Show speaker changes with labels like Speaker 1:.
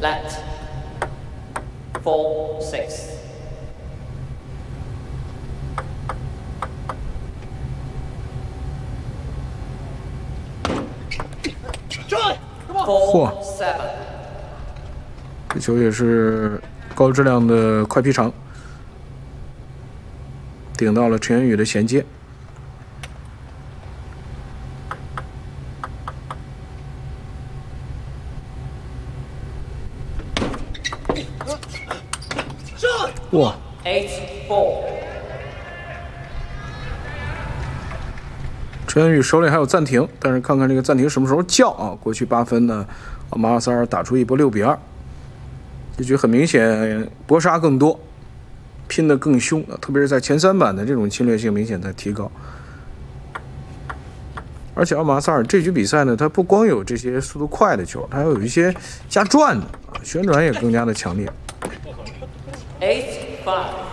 Speaker 1: Let. 4-6.
Speaker 2: 嚯，这球也是高质量的快劈长，顶到了陈元宇的衔接。哇！
Speaker 1: 8-4。
Speaker 2: 陈元宇手里还有暂停，但是看看这个暂停什么时候叫啊？过去8分呢，马尔萨尔打出一波6-2，这局很明显搏杀更多，拼得更凶，特别是在前3板的这种侵略性明显在提高。而且奥马萨尔这局比赛呢，他不光有这些速度快的球，他还有一些加转的，旋转也更加的强烈。
Speaker 1: 8-5。